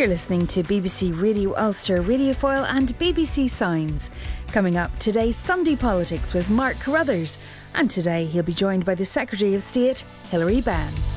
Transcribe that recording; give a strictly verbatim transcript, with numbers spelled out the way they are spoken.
You're listening to B B C Radio Ulster, Radiofoil and B B C Signs. Coming up today, Sunday Politics with Mark Carruthers. And today he'll be joined by the Secretary of State, Hilary Benn.